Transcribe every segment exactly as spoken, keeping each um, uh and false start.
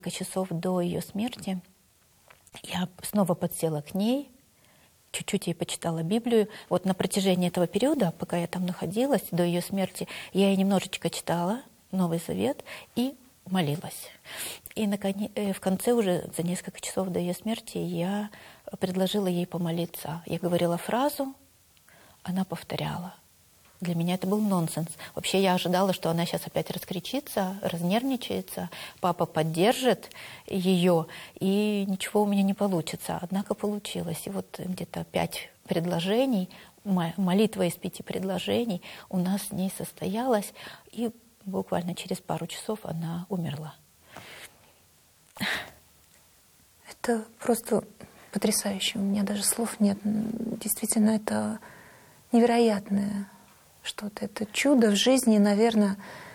часов до ее смерти я снова подсела к ней, чуть-чуть ей почитала Библию. Вот на протяжении этого периода, пока я там находилась, до ее смерти, я ей немножечко читала Новый Завет и молилась. И наконец, в конце уже, за несколько часов до ее смерти, я предложила ей помолиться. Я говорила фразу, она повторяла. Для меня это был нонсенс. Вообще я ожидала, что она сейчас опять раскричится, разнервничается, папа поддержит ее, и ничего у меня не получится. Однако получилось. И вот где-то пять предложений, молитва из пяти предложений у нас с ней состоялась, и буквально через пару часов она умерла. Это просто потрясающе. У меня даже слов нет. Действительно, это невероятное что-то. Это чудо в жизни, наверное,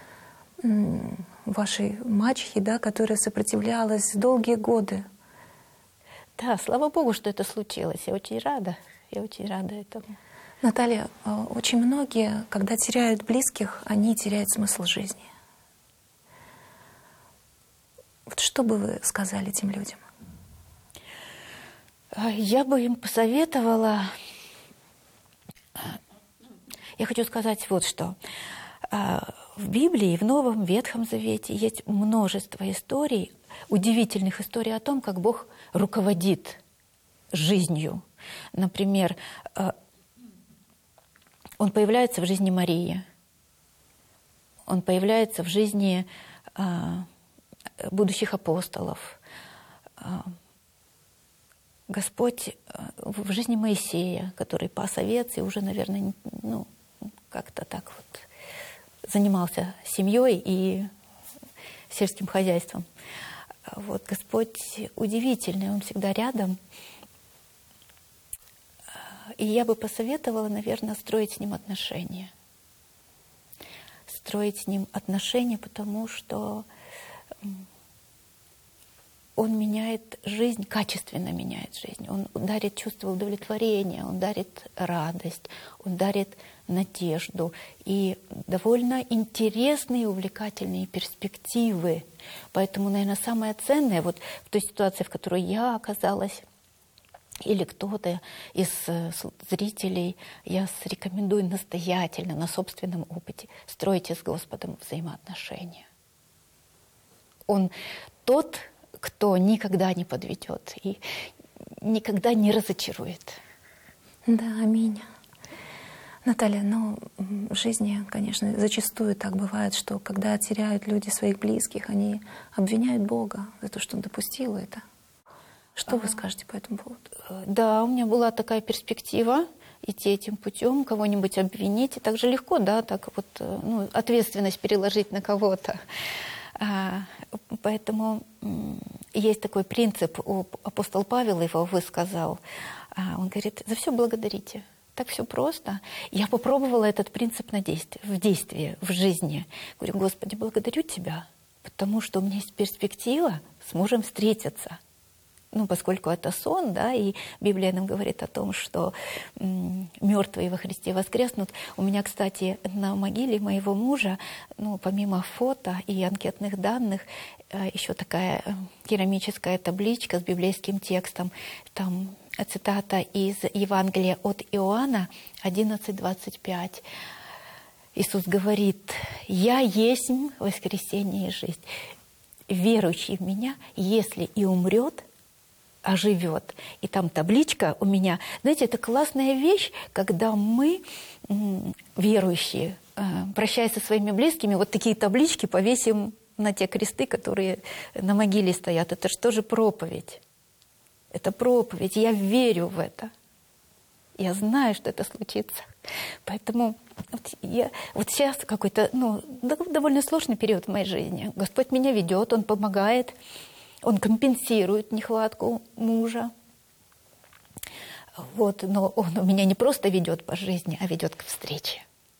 вашей мачехи, да, которая сопротивлялась долгие годы. Да, слава Богу, что это случилось. Я очень рада. Я очень рада этому. Наталья, очень многие, когда теряют близких, они теряют смысл жизни. Вот что бы вы сказали этим людям? Я бы им посоветовала... Я хочу сказать вот что. В Библии, в Новом Ветхом Завете есть множество историй, удивительных историй о том, как Бог руководит жизнью. Например, Он появляется в жизни Марии, Он появляется в жизни будущих апостолов, Господь в жизни Моисея, который пас овец и уже, наверное, ну, как-то так вот занимался семьей и сельским хозяйством. Вот Господь удивительный, Он всегда рядом. И я бы посоветовала, наверное, строить с Ним отношения. Строить с Ним отношения, потому что Он меняет жизнь, качественно меняет жизнь. Он дарит чувство удовлетворения, Он дарит радость, Он дарит надежду и довольно интересные и увлекательные перспективы. Поэтому, наверное, самое ценное вот в той ситуации, в которой я оказалась, или кто-то из зрителей, я рекомендую настоятельно, на собственном опыте, стройте с Господом взаимоотношения. Он тот, кто никогда не подведет и никогда не разочарует. Да, аминь. Наталья, ну, в жизни, конечно, зачастую так бывает, что когда теряют люди своих близких, они обвиняют Бога за то, что Он допустил это. Что вы скажете по этому поводу? Да, у меня была такая перспектива идти этим путем, кого-нибудь обвинить. И так же легко, да, так вот, ну, ответственность переложить на кого-то. Поэтому есть такой принцип, апостол Павел его высказал. Он говорит, за все благодарите. Так все просто. Я попробовала этот принцип на действие, в действии, в жизни. Говорю, Господи, благодарю Тебя, потому что у меня есть перспектива с мужем встретиться. Ну, поскольку это сон, да, и Библия нам говорит о том, что м, мертвые во Христе воскреснут. У меня, кстати, на могиле моего мужа, ну, помимо фото и анкетных данных, э, еще такая керамическая табличка с библейским текстом. Там цитата из Евангелия от Иоанна одиннадцать двадцать пять. Иисус говорит, «Я есть воскресение и жизнь. Верующий в Меня, если и умрет, оживет». И там табличка у меня. Знаете, это классная вещь, когда мы, верующие, прощаясь со своими близкими, вот такие таблички повесим на те кресты, которые на могиле стоят. Это же тоже проповедь. Это проповедь. Я верю в это. Я знаю, что это случится. Поэтому вот, я, вот сейчас какой-то, ну, довольно сложный период в моей жизни. Господь меня ведет, Он помогает. Он компенсирует нехватку мужа. Вот, но он у меня не просто ведет по жизни, а ведет к встрече.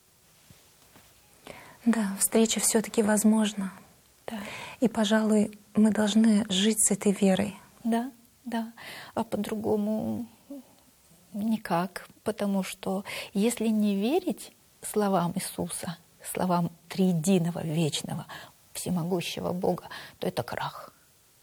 Да, встреча все-таки возможна. Да. И, пожалуй, мы должны жить с этой верой. Да, да. А по-другому никак. Потому что если не верить словам Иисуса, словам триединого, вечного, всемогущего Бога, то это крах.